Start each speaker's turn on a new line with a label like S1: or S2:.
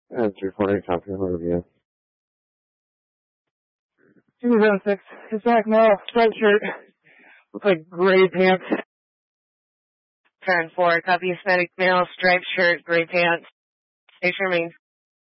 S1: That's recording copy of review.
S2: 206, his black male, striped shirt, looks like gray pants.
S3: Turn 4, copy aesthetic male, striped shirt, gray pants. Station remains